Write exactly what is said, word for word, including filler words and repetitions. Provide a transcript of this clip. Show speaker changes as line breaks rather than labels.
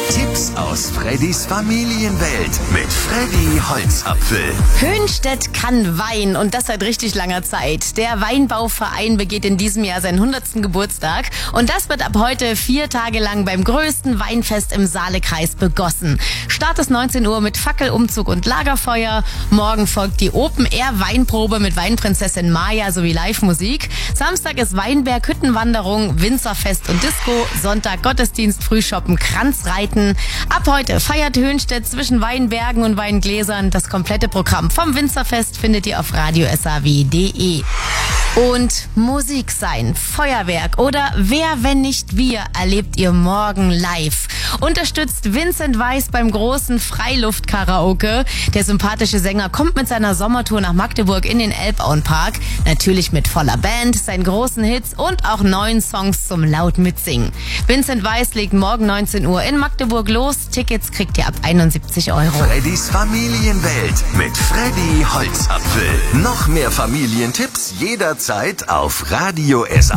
Tipps aus Freddys Familienwelt mit Freddy Holzapfel.
Höhnstedt kann Wein und das seit richtig langer Zeit. Der Weinbauverein begeht in diesem Jahr seinen hundertsten Geburtstag und das wird ab heute vier Tage lang beim größten Weinfest im Saalekreis begossen. Start ist neunzehn Uhr mit Fackelumzug und Lagerfeuer. Morgen folgt die Open-Air-Weinprobe mit Weinprinzessin Maya sowie Live-Musik. Samstag ist Weinberg, Hüttenwanderung, Winzerfest und Disco. Sonntag Gottesdienst, Frühshoppen, Kranzreiten. Ab heute feiert Höhnstedt zwischen Weinbergen und Weingläsern. Das komplette Programm vom Winzerfest findet ihr auf radio s a w punkt d e. Und Musik sein, Feuerwerk oder Wer, wenn nicht wir, erlebt ihr morgen live. Unterstützt Vincent Weiss beim großen Freiluft-Karaoke. Der sympathische Sänger kommt mit seiner Sommertour nach Magdeburg in den Elbauenpark. Natürlich mit voller Band, seinen großen Hits und auch neuen Songs zum laut mitsingen. Vincent Weiss legt morgen neunzehn Uhr in Magdeburg los. Tickets kriegt ihr ab einundsiebzig Euro.
Freddys Familienwelt mit Freddy Holzapfel. Noch mehr Familientipps jederzeit auf Radio S A W.